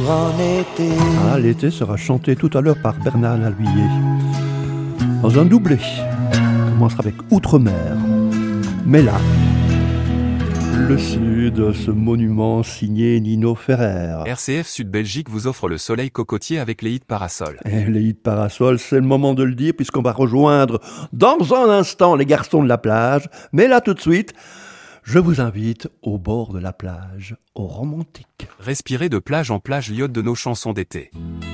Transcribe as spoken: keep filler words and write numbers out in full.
en été. Ah, l'été sera chanté tout à l'heure par Bernard Lavilliers. Dans un doublet, on commencera avec Outre-mer. Mais là, le Sud, ce monument signé Nino Ferrer. R C F Sud Belgique vous offre le soleil cocotier avec les hits Parasol. Et les hits Parasol, c'est le moment de le dire puisqu'on va rejoindre dans un instant les garçons de la plage. Mais là tout de suite, je vous invite au bord de la plage, au romantique. Respirez de plage en plage l'iode de nos chansons d'été.